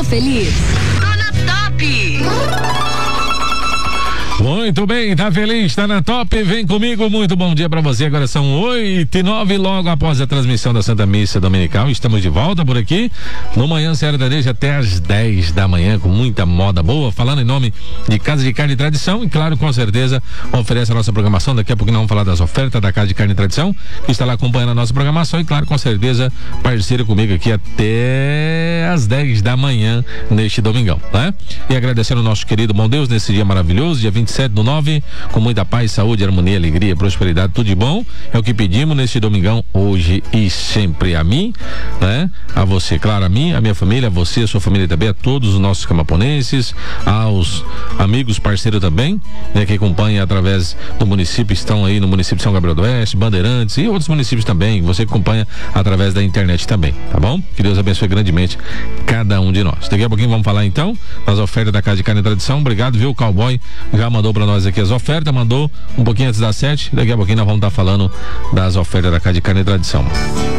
feliz? Tô na Top! Muito bem, tá feliz, tá na Top, vem comigo, muito bom dia pra você, agora são 8h09, logo após a transmissão da Santa Missa Dominical, estamos de volta por aqui, no Manhã Sertaneja até às 10 da manhã, com muita moda boa, falando em nome de Casa de Carne e Tradição, e claro, com certeza, oferece a nossa programação, daqui a pouco nós vamos falar das ofertas da Casa de Carne e Tradição, que está lá acompanhando a nossa programação, e claro, com certeza, parceiro comigo aqui até às 10 da manhã, neste domingão, né? E agradecendo ao nosso querido bom Deus, nesse dia maravilhoso, dia 27/9, com muita paz, saúde, harmonia, alegria, prosperidade, tudo de bom. É o que pedimos nesse domingão, hoje e sempre. A mim, né? A você, claro, a mim, a minha família, a você, a sua família também, a todos os nossos camaponenses, aos amigos parceiros também, né? Que acompanham através do município, estão aí no município de São Gabriel do Oeste, Bandeirantes e outros municípios também, você acompanha através da internet também, tá bom? Que Deus abençoe grandemente cada um de nós. Daqui a pouquinho vamos falar então das ofertas da Casa de Carne e Tradição. Obrigado, viu? O Cowboy já mandou pra nós aqui as ofertas, mandou um pouquinho antes das 7, daqui a pouquinho nós vamos estar falando das ofertas da Casa de Carne e Tradição.